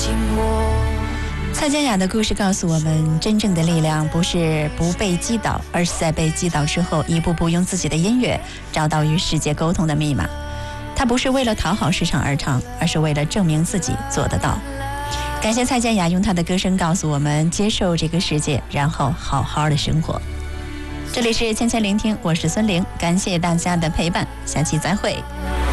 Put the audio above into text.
蔡健雅的故事告诉我们，真正的力量不是不被击倒，而是在被击倒之后一步步用自己的音乐找到与世界沟通的密码。她不是为了讨好市场而唱，而是为了证明自己做得到。感谢蔡健雅用她的歌声告诉我们，接受这个世界，然后好好的生活。这里是千千聆听，我是孙玲，感谢大家的陪伴，下期再会。